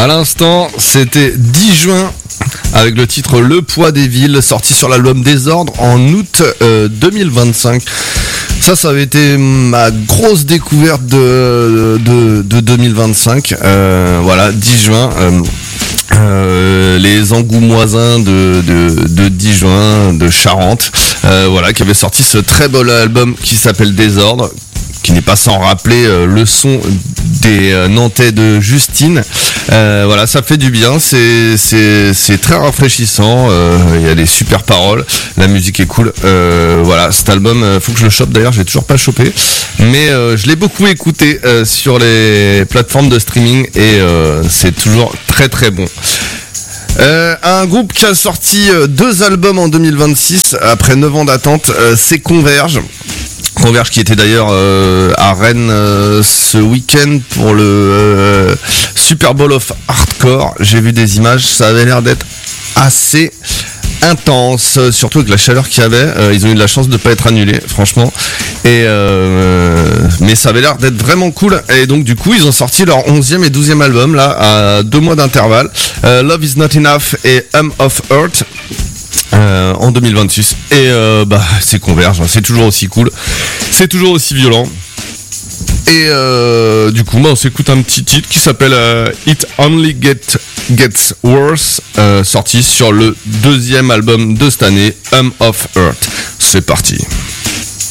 À l'instant, c'était 10 juin avec le titre Le poids des villes, sorti sur l'album Désordre en août 2025. Ça avait été ma grosse découverte de 2025. Voilà, 10 juin. Les Angoumoisins de Dijon, de Charente, voilà, qui avait sorti ce très beau album qui s'appelle Désordre, qui n'est pas sans rappeler le son des Nantais de Justine. Voilà, ça fait du bien, c'est très rafraîchissant, il y a des super paroles, la musique est cool. Voilà, cet album, faut que je le chope d'ailleurs, j'ai toujours pas chopé, mais je l'ai beaucoup écouté sur les plateformes de streaming et c'est toujours très très bon. Un groupe qui a sorti 2 albums en 2026 après 9 ans d'attente, c'est Converge qui était d'ailleurs à Rennes ce week-end pour le Super Bowl of Hardcore. J'ai vu des images, ça avait l'air d'être assez intense, surtout avec la chaleur qu'il y avait. Ils ont eu de la chance de ne pas être annulés, franchement. Et mais ça avait l'air d'être vraiment cool. Et donc du coup, ils ont sorti leur 11e et 12e album là à 2 mois d'intervalle. Love is Not Enough et of Earth. En 2026 et c'est Converge, c'est toujours aussi cool, c'est toujours aussi violent et du coup on s'écoute un petit titre qui s'appelle It Only Gets Worse, sorti sur le 2e album de cette année, of Earth. C'est parti.